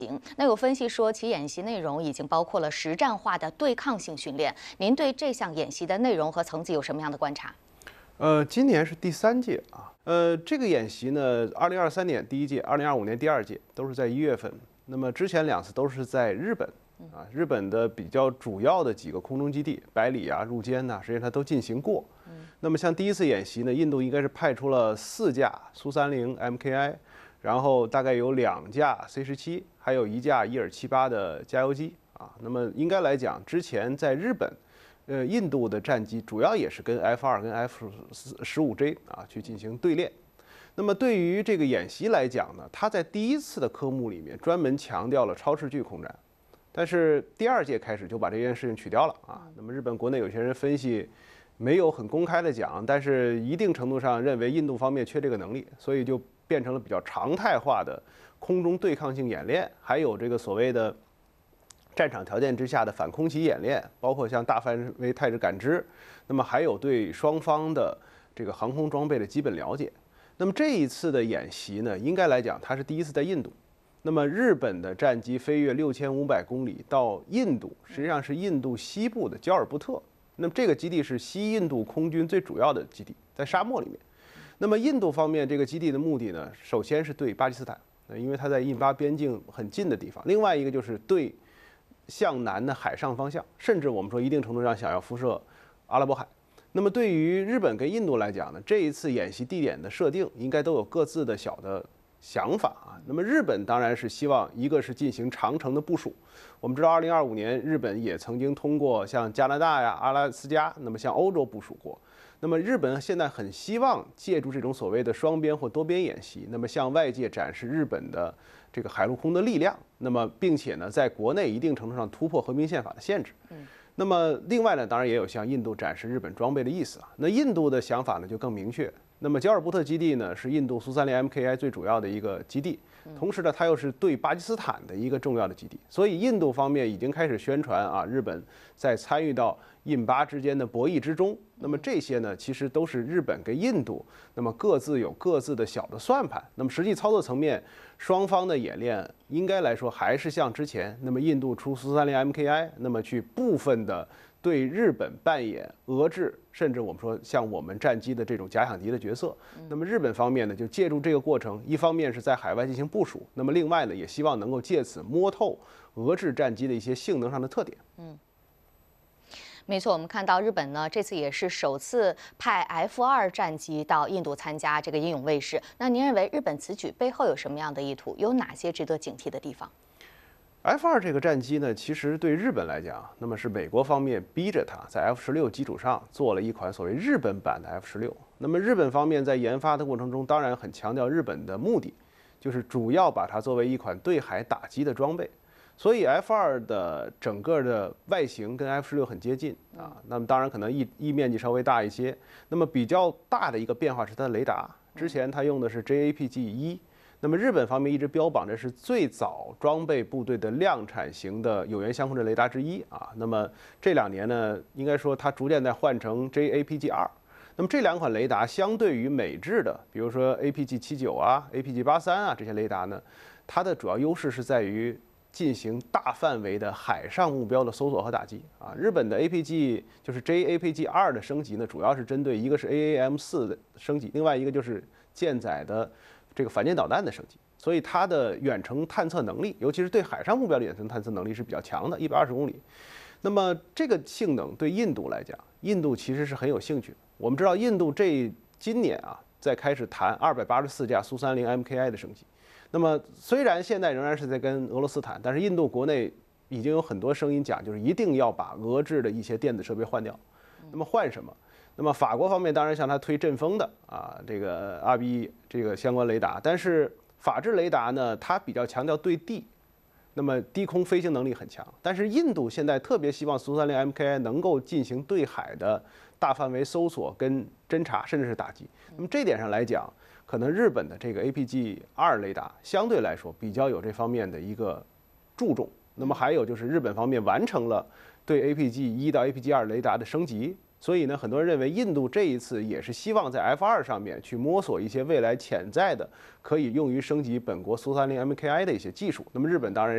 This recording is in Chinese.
那有分析说，其演习内容已经包括了实战化的对抗性训练。您对这项演习的内容和层级有什么样的观察？ 今年是第3届啊。这个演习呢，2023年第1届，2025年第2届，都是在1月份。那么之前2次都是在日本啊，日本的比较主要的几个空中基地，百里啊、入间呐，实际上它都进行过。那么像第一次演习呢，印度应该是派出了4架苏30 MKI， 然后大概有2架 C-17，还有1架伊尔78的加油机啊。那么应该来讲，之前在日本。印度的战机主要也是跟 F-2跟 F-15J 啊去进行对练。那么对于这个演习来讲呢，它在第1次的科目里面专门强调了超视距空战，但是第2届开始就把这件事情取掉了啊。那么日本国内有些人分析，没有很公开的讲，但是一定程度上认为印度方面缺这个能力，所以就变成了比较常态化的空中对抗性演练，还有这个所谓的。战场条件之下的反空袭演练，包括像大范围态势感知，那么还有对双方的这个航空装备的基本了解。那么这一次的演习呢，应该来讲它是第1次在印度。那么日本的战机飞越6500公里到印度，实际上是印度西部的焦尔布特。那么这个基地是西印度空军最主要的基地，在沙漠里面。那么印度方面这个基地的目的呢，首先是对巴基斯坦，因为它在印巴边境很近的地方；另外一个就是对向南的海上方向，甚至我们说一定程度上想要辐射阿拉伯海。那么对于日本跟印度来讲呢，这一次演习地点的设定应该都有各自的小的想法啊。那么日本当然是希望一个是进行长程的部署。我们知道2025年日本也曾经通过像加拿大呀、阿拉斯加，那么向欧洲部署过。那么日本现在很希望借助这种所谓的双边或多边演习，那么向外界展示日本的这个海陆空的力量，那么并且呢，在国内一定程度上突破和平宪法的限制。那么另外呢，当然也有向印度展示日本装备的意思啊。那印度的想法呢就更明确。那么焦尔布特基地呢是印度苏30 MKI 最主要的一个基地，同时呢它又是对巴基斯坦的一个重要的基地，所以印度方面已经开始宣传啊，日本在参与到印巴之间的博弈之中。那么这些呢，其实都是日本跟印度，那么各自有各自的小的算盘。那么实际操作层面，双方的演练应该来说还是像之前，那么印度出苏30 MKI，那么去部分的对日本扮演遏制，甚至我们说像我们战机的这种假想敌的角色。那么日本方面呢，就借助这个过程，一方面是在海外进行部署，那么另外呢，也希望能够借此摸透俄制战机的一些性能上的特点。 没错，我们看到日本呢，这次也是首次派 F-2战机到印度参加这个英勇卫士。那您认为日本此举背后有什么样的意图？有哪些值得警惕的地方 ？F-2这个战机呢，其实对日本来讲，那么是美国方面逼着它在 F-16基础上做了一款所谓日本版的 F-16。那么日本方面在研发的过程中，当然很强调日本的目的，就是主要把它作为一款对海打击的装备。所以 F-2的整个的外形跟 F-16很接近啊，那么当然可能翼面积稍微大一些。那么比较大的一个变化是它的雷达，之前它用的是 JAPG-1，那么日本方面一直标榜着是最早装备部队的量产型的有源相控阵雷达之一啊。那么这2年呢，应该说它逐渐在换成 JAPG-2。那么这2款雷达相对于美制的，比如说 APG-79啊、APG-83啊这些雷达呢，它的主要优势是在于进行大范围的海上目标的搜索和打击啊。日本的 APG 就是 JAPG-2的升级呢，主要是针对一个是 AAM-4的升级，另外一个就是舰载的这个反舰导弹的升级。所以它的远程探测能力，尤其是对海上目标的远程探测能力是比较强的，120公里。那么这个性能对印度来讲，印度其实是很有兴趣的。我们知道印度今年啊，在开始谈284架苏30 MKI 的升级。那么虽然现在仍然是在跟俄罗斯谈，但是印度国内已经有很多声音讲，就是一定要把俄制的一些电子设备换掉。那么换什么？那么法国方面当然向他推阵风的啊，这个2B 这个相关雷达，但是法制雷达呢，它比较强调对地，那么低空飞行能力很强。但是印度现在特别希望苏30 MKI 能够进行对海的大范围搜索跟侦察，甚至是打击。那么这点上来讲，可能日本的这个 APG-2雷达相对来说比较有这方面的一个注重。那么还有就是日本方面完成了对 APG-1到 APG-2雷达的升级，所以呢，很多人认为印度这一次也是希望在 F-2上面去摸索一些未来潜在的可以用于升级本国苏30 MKI 的一些技术。那么日本当然